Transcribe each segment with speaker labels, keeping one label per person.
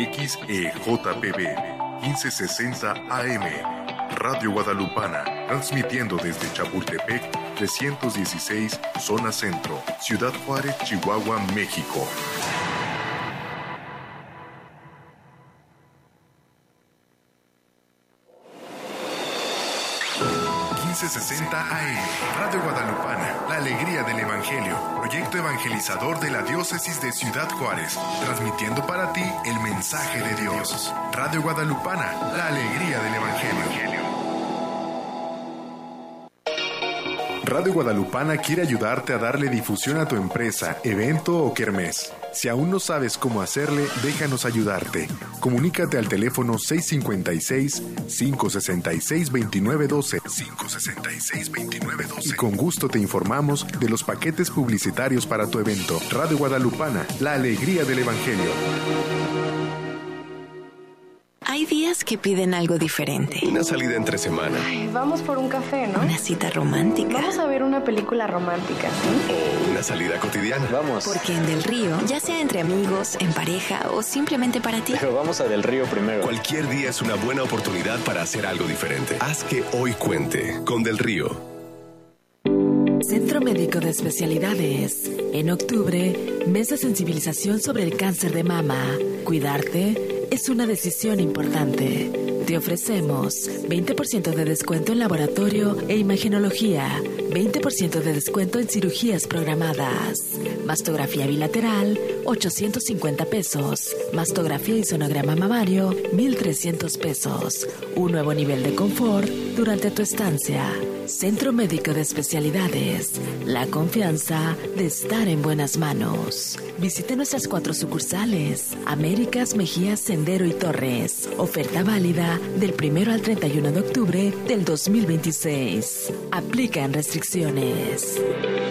Speaker 1: XEJPB 1560 AM, Radio Guadalupana, transmitiendo desde Chapultepec 316, Zona Centro, Ciudad Juárez, Chihuahua, México. AM, Radio Guadalupana, la alegría del Evangelio, proyecto evangelizador de la diócesis de Ciudad Juárez, transmitiendo para ti el mensaje de Dios. Radio Guadalupana, la alegría del Evangelio. Radio Guadalupana quiere ayudarte a darle difusión a tu empresa, evento o kermés. Si aún no sabes cómo hacerle, déjanos ayudarte. Comunícate al teléfono 656-566-2912. 566-2912. Y con gusto te informamos de los paquetes publicitarios para tu evento. Radio Guadalupana, la alegría del Evangelio.
Speaker 2: Hay días que piden algo diferente.
Speaker 3: Una salida entre semana.
Speaker 4: Ay, vamos por un café, ¿no?
Speaker 2: Una cita romántica.
Speaker 4: Vamos a ver una película romántica, ¿sí?
Speaker 3: O una salida cotidiana.
Speaker 5: Vamos.
Speaker 2: Porque en Del Río, ya sea entre amigos, en pareja o simplemente para ti.
Speaker 5: Pero vamos a Del Río primero.
Speaker 3: Cualquier día es una buena oportunidad para hacer algo diferente. Haz que hoy cuente con Del Río.
Speaker 6: Centro Médico de Especialidades. En octubre, mes de sensibilización sobre el cáncer de mama. Cuidarte es una decisión importante. Te ofrecemos 20% de descuento en laboratorio e imagenología, 20% de descuento en cirugías programadas. Mastografía bilateral, 850 pesos. Mastografía y sonograma mamario, 1,300 pesos. Un nuevo nivel de confort durante tu estancia. Centro Médico de Especialidades. La confianza de estar en buenas manos. Visite nuestras 4 sucursales: Américas, Mejías, Sendero y Torres. Oferta válida del 1 al 31 de octubre del 2026. Aplican restricciones.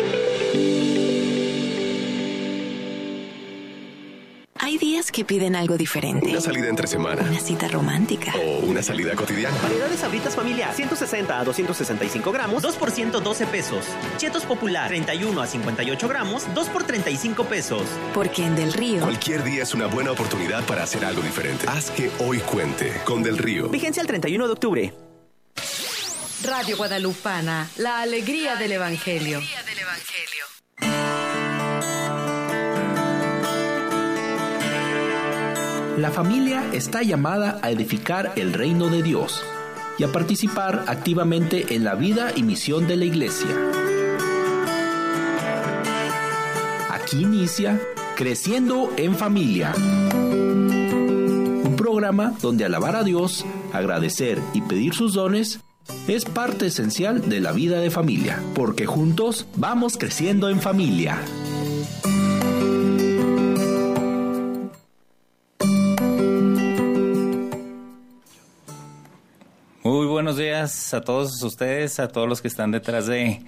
Speaker 2: Hay días que piden algo diferente.
Speaker 3: Una salida entre semana.
Speaker 2: Una cita romántica.
Speaker 3: O una salida cotidiana.
Speaker 7: Variedades Sabritas familiar, 160 a 265 gramos, 2 por 112 pesos. Chetos Popular, 31 a 58 gramos, 2 por 35 pesos.
Speaker 2: Porque en Del Río,
Speaker 3: cualquier día es una buena oportunidad para hacer algo diferente. Haz que hoy cuente con Del Río.
Speaker 7: Vigencia el 31 de octubre.
Speaker 6: Radio Guadalupana, la alegría del Evangelio.
Speaker 8: La familia está llamada a edificar el reino de Dios y a participar activamente en la vida y misión de la Iglesia. Aquí inicia Creciendo en Familia, un programa donde alabar a Dios, agradecer y pedir sus dones es parte esencial de la vida de familia, porque juntos vamos creciendo en familia.
Speaker 9: Muy buenos días a todos ustedes, a todos los que están detrás de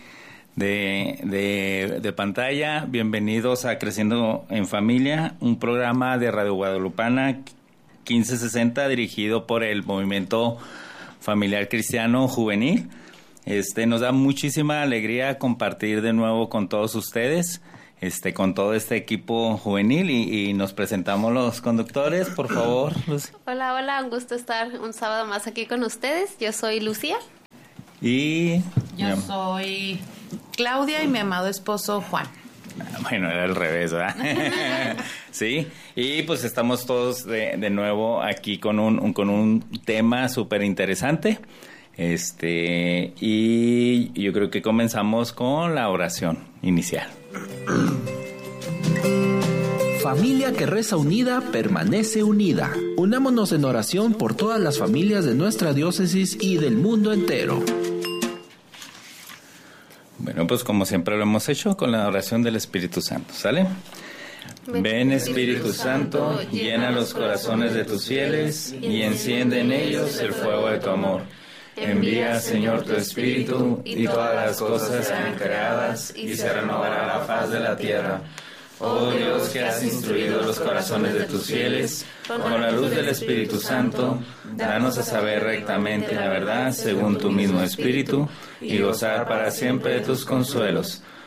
Speaker 9: pantalla. Bienvenidos a Creciendo en Familia, un programa de Radio Guadalupana 1560 dirigido por el Movimiento Familiar Cristiano Juvenil. Nos da muchísima alegría compartir de nuevo con todos ustedes, con todo este equipo juvenil y nos presentamos los conductores, por favor, Lucy.
Speaker 10: Hola, un gusto estar un sábado más aquí con ustedes. Yo soy Lucía.
Speaker 9: Y
Speaker 11: yo soy Claudia y mi amado esposo Juan.
Speaker 9: Bueno, era al revés, ¿verdad? Sí, y pues estamos todos de nuevo aquí con un tema súper interesante. Y yo creo que comenzamos con la oración inicial.
Speaker 8: Familia que reza unida, permanece unida. Unámonos en oración por todas las familias de nuestra diócesis y del mundo entero.
Speaker 9: Bueno, pues como siempre lo hemos hecho con la oración del Espíritu Santo, ¿sale? Ven Espíritu Santo, llena los corazones de tus fieles y enciende en ellos el fuego de tu amor. Envía, Señor, tu Espíritu, y todas las cosas serán creadas, y se renovará la faz de la tierra. Oh Dios, que has instruido los corazones de tus fieles, con la luz del Espíritu Santo, danos a saber rectamente la verdad según tu mismo Espíritu, y gozar para siempre de tus consuelos.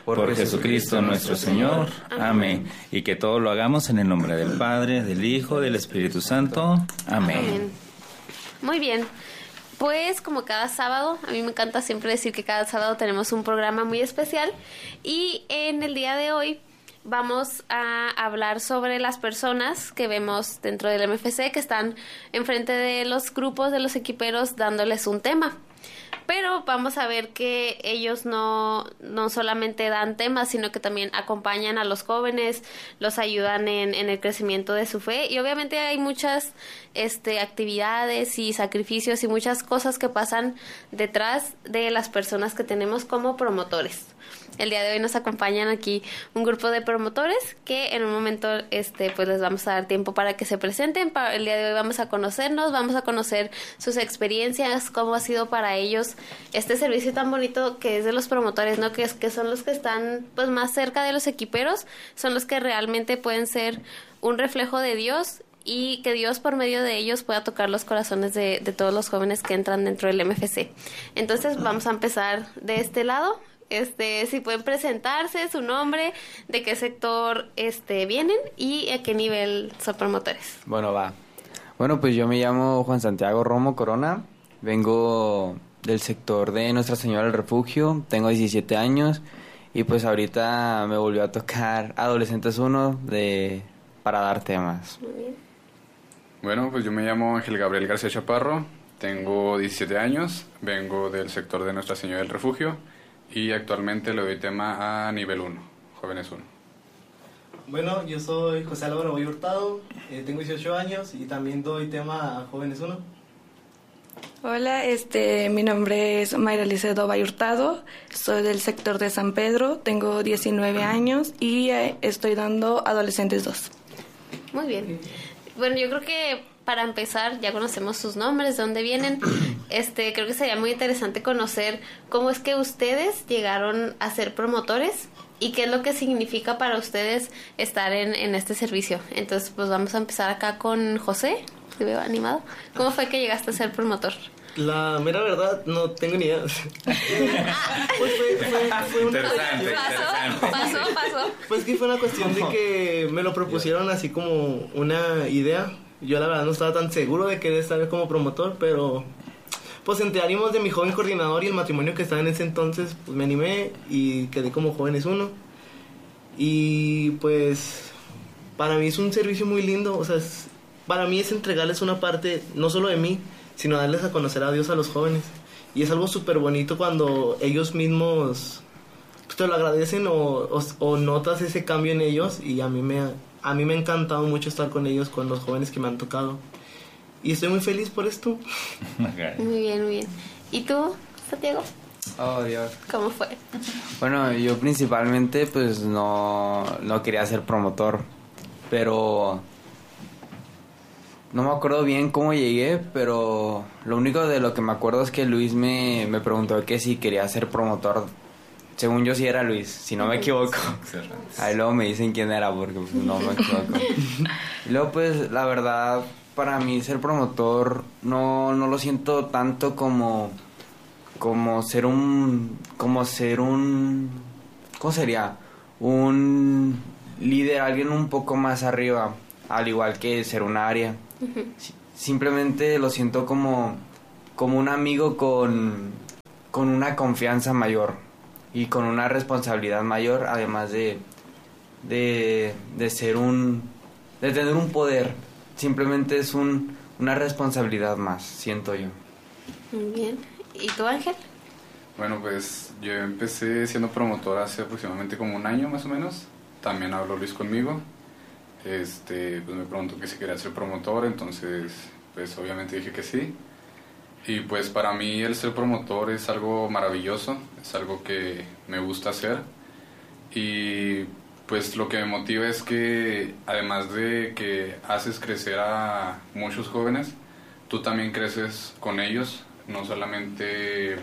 Speaker 9: Por Jesucristo nuestro Señor. Amén. Y que todo lo hagamos en el nombre del Padre, del Hijo, del Espíritu Santo. Amén.
Speaker 10: Muy bien. Pues como cada sábado, a mí me encanta siempre decir que cada sábado tenemos un programa muy especial y en el día de hoy vamos a hablar sobre las personas que vemos dentro del MFC que están enfrente de los grupos de los equiperos dándoles un tema. Pero vamos a ver que ellos no solamente dan temas, sino que también acompañan a los jóvenes, los ayudan en el crecimiento de su fe. Y obviamente hay muchas actividades y sacrificios y muchas cosas que pasan detrás de las personas que tenemos como promotores. El día de hoy nos acompañan aquí un grupo de promotores que en un momento pues les vamos a dar tiempo para que se presenten. El día de hoy vamos a conocernos, vamos a conocer sus experiencias, cómo ha sido para ellos este servicio tan bonito que es de los promotores, ¿no? Que son los que están pues más cerca de los equiperos, son los que realmente pueden ser un reflejo de Dios y que Dios por medio de ellos pueda tocar los corazones de todos los jóvenes que entran dentro del MFC. Entonces vamos a empezar de este lado. Si pueden presentarse, su nombre, de qué sector vienen y a qué nivel son promotores.
Speaker 5: Bueno, pues yo me llamo Juan Santiago Romo Corona, vengo del sector de Nuestra Señora del Refugio, tengo 17 años y pues ahorita me volvió a tocar Adolescentes 1 para dar temas.
Speaker 10: Muy bien.
Speaker 12: Bueno, pues yo me llamo Ángel Gabriel García Chaparro, tengo 17 años, vengo del sector de Nuestra Señora del Refugio y actualmente le doy tema a nivel 1, jóvenes 1.
Speaker 13: Bueno, yo soy José Álvaro Boy Hurtado, tengo 18 años y también doy tema a jóvenes 1.
Speaker 14: Hola, mi nombre es Mayra Licedo Bay Hurtado, soy del sector de San Pedro, tengo 19 años y estoy dando Adolescentes 2.
Speaker 10: Muy bien. Bueno, yo creo que para empezar ya conocemos sus nombres, de dónde vienen. Creo que sería muy interesante conocer cómo es que ustedes llegaron a ser promotores y qué es lo que significa para ustedes estar en este servicio. Entonces, pues vamos a empezar acá con José, te veo animado. ¿Cómo fue que llegaste a ser promotor?
Speaker 13: La mera verdad, no tengo ni idea. Pues fue
Speaker 9: interesante.
Speaker 10: Pasó.
Speaker 13: Pues que fue una cuestión de que me lo propusieron así como una idea. Yo la verdad no estaba tan seguro de querer estar como promotor, pero pues entre ánimos de mi joven coordinador y el matrimonio que estaba en ese entonces, pues me animé y quedé como jóvenes 1. Y pues para mí es un servicio muy lindo, o sea, para mí es entregarles una parte, no solo de mí, sino darles a conocer a Dios a los jóvenes. Y es algo súper bonito cuando ellos mismos te lo agradecen o notas ese cambio en ellos. Y a mí me ha encantado mucho estar con ellos, con los jóvenes que me han tocado. Y estoy muy feliz por esto.
Speaker 10: Muy bien. ¿Y tú, Santiago?
Speaker 5: Oh, Dios.
Speaker 10: ¿Cómo fue?
Speaker 5: Bueno, yo principalmente pues no quería ser promotor, pero no me acuerdo bien cómo llegué, pero lo único de lo que me acuerdo es que Luis me preguntó que si quería ser promotor. Según yo sí era Luis, si no me equivoco. Ahí luego me dicen quién era porque pues, no me equivoco. Y luego pues la verdad, para mí ser promotor no lo siento tanto como ser un ¿cómo sería? Un líder, alguien un poco más arriba, al igual que ser un área. Simplemente lo siento como un amigo con una confianza mayor y con una responsabilidad mayor, además de ser de tener un poder. Simplemente es una responsabilidad más, siento yo.
Speaker 10: Muy bien. ¿Y tú, Ángel?
Speaker 12: Bueno, pues yo empecé siendo promotor hace aproximadamente como un año más o menos. También habló Luis conmigo. Pues me preguntó que si quería ser promotor, entonces pues obviamente dije que sí. Y pues para mí el ser promotor es algo maravilloso, es algo que me gusta hacer. Y pues lo que me motiva es que además de que haces crecer a muchos jóvenes, tú también creces con ellos, no solamente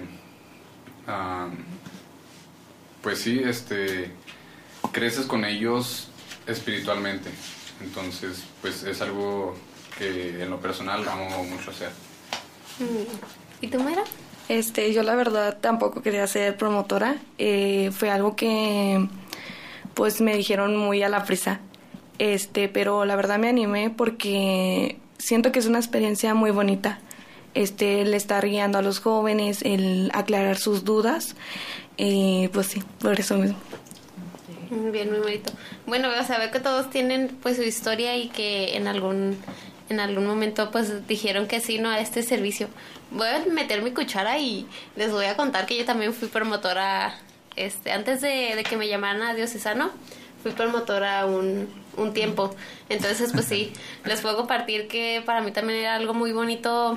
Speaker 12: pues sí, creces con ellos espiritualmente. Entonces pues es algo que en lo personal amo mucho hacer.
Speaker 10: ¿Y tú, Mera?
Speaker 14: Yo la verdad tampoco quería ser promotora. Fue algo que pues me dijeron muy a la prisa. Pero la verdad me animé porque siento que es una experiencia muy bonita. El estar guiando a los jóvenes, el aclarar sus dudas. Pues sí, por eso mismo.
Speaker 10: Muy bien, muy bonito. Bueno, o sea, veo que todos tienen pues su historia y que en algún momento pues dijeron que sí, ¿no? A este servicio. Voy a meter mi cuchara y les voy a contar que yo también fui promotora, antes de que me llamaran a diocesano, fui promotora un tiempo. Entonces, pues sí, les puedo compartir que para mí también era algo muy bonito,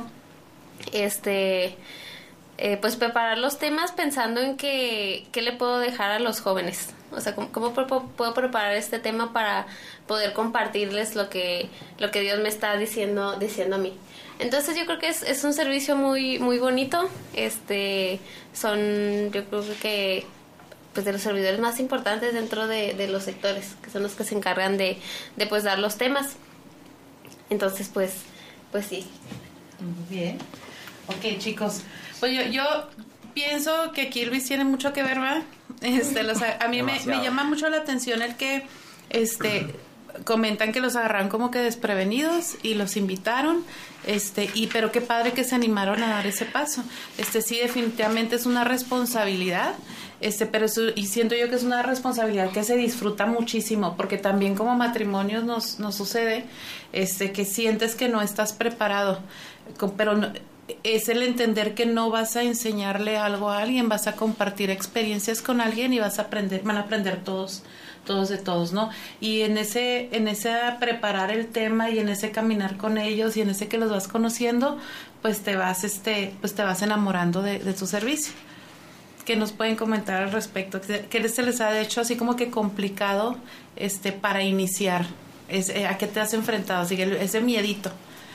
Speaker 10: pues preparar los temas pensando en qué le puedo dejar a los jóvenes. O sea, ¿cómo puedo preparar este tema para poder compartirles lo que Dios me está diciendo a mí? Entonces yo creo que es un servicio muy muy bonito. Yo creo que pues de los servidores más importantes dentro de los sectores, que son los que se encargan de pues dar los temas. Entonces pues sí.
Speaker 11: Muy bien. Ok, chicos. Pues yo pienso que aquí Luis tiene mucho que ver, ¿verdad? A mí me llama mucho la atención el que comentan que los agarraron como que desprevenidos y los invitaron, pero qué padre que se animaron a dar ese paso. Sí, definitivamente es una responsabilidad, pero y siento yo que es una responsabilidad que se disfruta muchísimo, porque también como matrimonios nos sucede, que sientes que no estás preparado, pero no, es el entender que no vas a enseñarle algo a alguien, vas a compartir experiencias con alguien y van a aprender todos de todos, ¿no? Y en ese preparar el tema y en ese caminar con ellos y en ese que los vas conociendo, pues te vas enamorando de tu servicio. ¿Qué nos pueden comentar al respecto? ¿Qué se les ha hecho así como que complicado para iniciar? ¿A qué te has enfrentado? Así que ese miedito.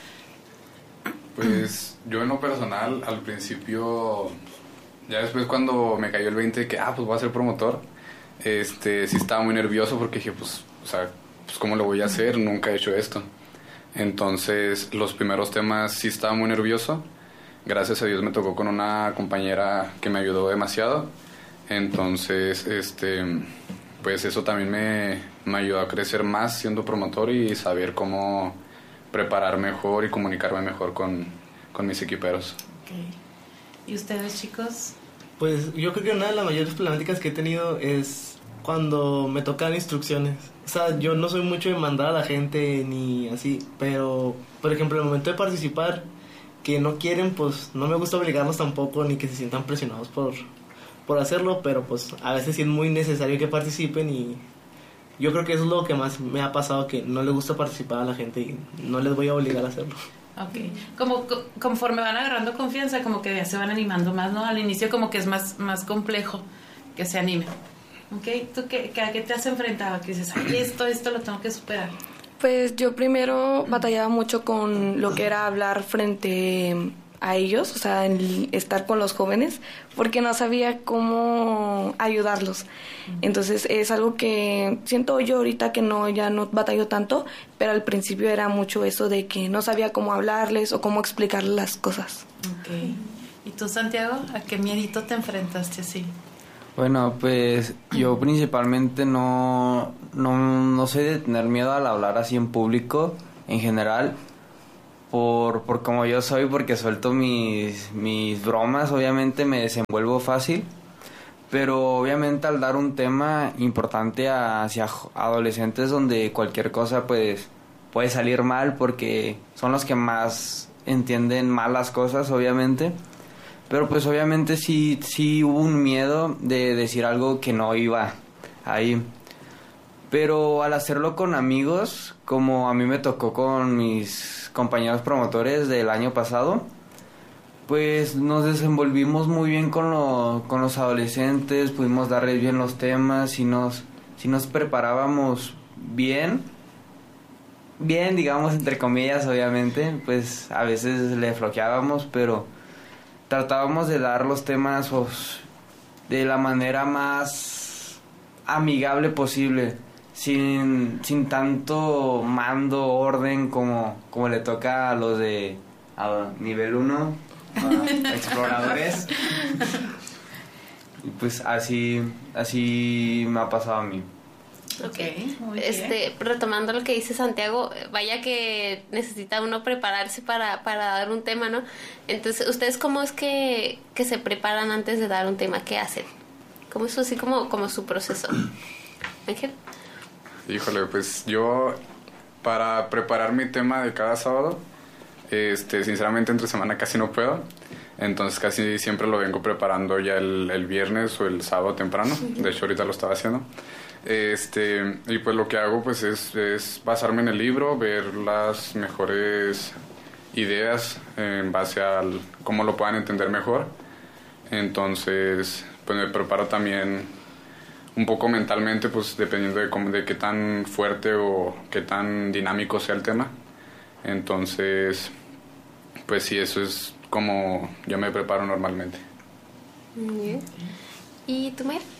Speaker 12: Pues yo en lo personal, al principio, ya después cuando me cayó el 20 de que, pues voy a ser promotor, sí estaba muy nervioso porque dije, pues ¿cómo lo voy a hacer? Nunca he hecho esto. Entonces, los primeros temas sí estaba muy nervioso. Gracias a Dios me tocó con una compañera que me ayudó demasiado. Entonces, pues eso también me ayudó a crecer más siendo promotor y saber cómo preparar mejor y comunicarme mejor con mis equiperos.
Speaker 11: Okay. ¿Y ustedes, chicos?
Speaker 13: Pues yo creo que una de las mayores problemáticas que he tenido es cuando me tocan instrucciones. O sea, yo no soy mucho de mandar a la gente ni así, pero por ejemplo, en el momento de participar, que no quieren, pues no me gusta obligarlos tampoco ni que se sientan presionados por hacerlo, pero pues a veces sí es muy necesario que participen y yo creo que eso es lo que más me ha pasado, que no le gusta participar a la gente y no les voy a obligar a hacerlo.
Speaker 11: Okay. Conforme van agarrando confianza, como que ya se van animando más, ¿no? Al inicio como que es más complejo que se animen. Okay. ¿Tú a qué te has enfrentado? Que dices, esto lo tengo que superar.
Speaker 14: Pues yo primero batallaba mucho con lo que era hablar frente a ellos, o sea, el estar con los jóvenes, porque no sabía cómo ayudarlos. Entonces es algo que siento yo ahorita que ya no batallo tanto, pero al principio era mucho eso de que no sabía cómo hablarles o cómo explicarles las cosas.
Speaker 11: Okay. ¿Y tú, Santiago, a qué miedito te enfrentaste así?
Speaker 5: Bueno, pues yo principalmente no soy de tener miedo al hablar así en público en general. Por como yo soy, porque suelto mis bromas, obviamente me desenvuelvo fácil, pero obviamente al dar un tema importante hacia adolescentes donde cualquier cosa pues puede salir mal, porque son los que más entienden mal las cosas, obviamente, pero pues obviamente sí hubo un miedo de decir algo que no iba ahí. Pero al hacerlo con amigos, como a mí me tocó con mis compañeros promotores del año pasado, pues nos desenvolvimos muy bien con los adolescentes, pudimos darles bien los temas y nos preparábamos bien, digamos, entre comillas, obviamente, pues a veces le flojeábamos, pero tratábamos de dar los temas pues, de la manera más amigable posible. Sin tanto mando, orden como le toca a los de nivel 1 exploradores. Y pues así me ha pasado a mí.
Speaker 10: Okay. Retomando lo que dice Santiago, vaya que necesita uno prepararse para dar un tema, ¿no? Entonces, ¿ustedes cómo es que se preparan antes de dar un tema? ¿Qué hacen? ¿Cómo es así como su proceso? Ángel.
Speaker 12: Híjole, pues yo para preparar mi tema de cada sábado, sinceramente entre semana casi no puedo. Entonces casi siempre lo vengo preparando ya el viernes o el sábado temprano. De hecho ahorita lo estaba haciendo. Y pues lo que hago pues es basarme en el libro, ver las mejores ideas en base a cómo lo puedan entender mejor. Entonces pues me preparo también un poco mentalmente, pues dependiendo de qué tan fuerte o qué tan dinámico sea el tema. Entonces pues sí, eso es como yo me preparo normalmente.
Speaker 10: Muy bien. ¿Y tú, Mer?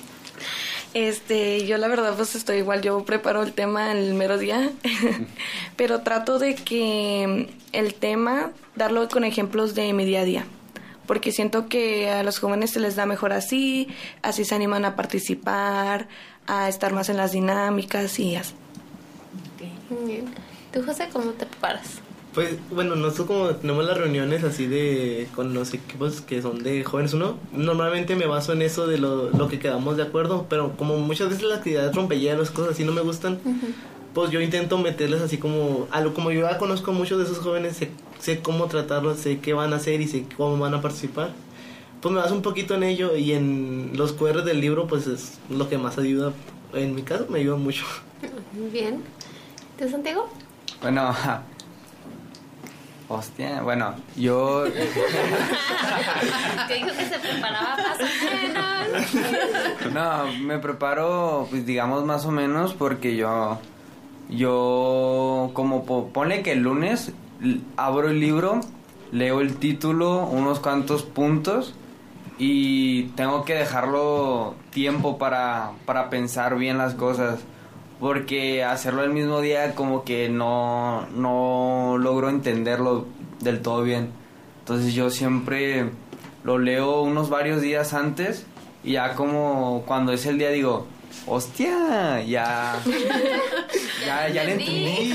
Speaker 14: Yo la verdad pues estoy igual, yo preparo el tema el mero día, pero trato de que el tema, darlo con ejemplos de mi día a día, porque siento que a los jóvenes se les da mejor así se animan a participar, a estar más en las dinámicas y así.
Speaker 10: Okay. Muy bien. ¿Tú, José, cómo te preparas?
Speaker 13: Pues, bueno, nosotros como tenemos las reuniones así con los equipos que son de jóvenes uno, normalmente me baso en eso de lo que quedamos de acuerdo, pero como muchas veces las actividades rompehielos, cosas así no me gustan, pues yo intento meterles así como como yo ya conozco muchos de esos jóvenes, sé cómo tratarlos, sé qué van a hacer y sé cómo van a participar, pues me baso un poquito en ello y en los QR del libro, pues es lo que más ayuda, en mi caso me ayuda mucho.
Speaker 10: Muy bien. ¿Tú, Santiago?
Speaker 5: Bueno, hostia, bueno, yo...
Speaker 10: Que dijo que se preparaba más o menos.
Speaker 5: No, me preparo, pues digamos más o menos, porque yo como ponle que el lunes abro el libro, leo el título, unos cuantos puntos, y tengo que dejarlo tiempo para pensar bien las cosas. Porque hacerlo el mismo día como que no logro entenderlo del todo bien. Entonces yo siempre lo leo unos varios días antes y ya como cuando es el día digo, hostia, ya le entendí.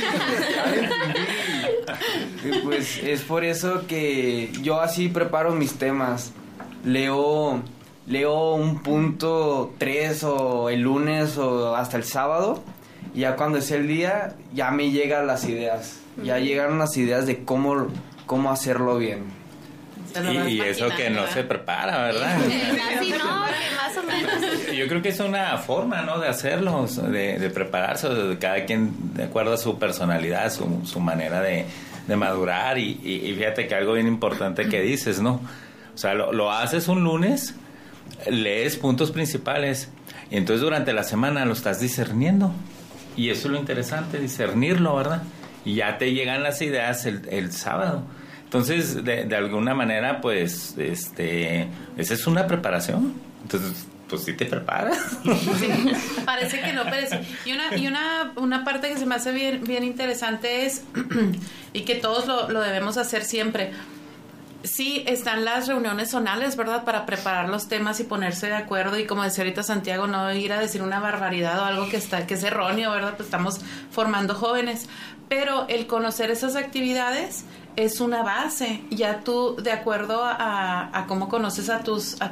Speaker 5: Y pues es por eso que yo así preparo mis temas. Leo un punto 3 o el lunes o hasta el sábado. Y ya cuando es el día, ya me llegan las ideas. Ya llegaron las ideas de cómo hacerlo bien.
Speaker 9: Y eso que no se prepara, ¿verdad?
Speaker 10: Así no, que más o menos.
Speaker 9: Yo creo que es una forma, ¿no?, de hacerlo, de prepararse, de cada quien de acuerdo a su personalidad, su manera de madurar. Y fíjate que algo bien importante que dices, ¿no? O sea, lo haces un lunes, lees puntos principales, y entonces durante la semana lo estás discerniendo. Y eso es lo interesante, discernirlo, ¿verdad? Y ya te llegan las ideas el sábado. Entonces, de alguna manera, pues, esa es una preparación. Entonces, pues sí te preparas.
Speaker 11: Sí, parece que no, pero sí. Y una parte que se me hace bien interesante es, y que todos lo debemos hacer siempre. Sí, están las reuniones zonales, ¿verdad? Para preparar los temas y ponerse de acuerdo. Y como decía ahorita Santiago, no ir a decir una barbaridad o algo que es erróneo, ¿verdad? Pues estamos formando jóvenes. Pero el conocer esas actividades es una base. Ya tú, de acuerdo a cómo conoces a tus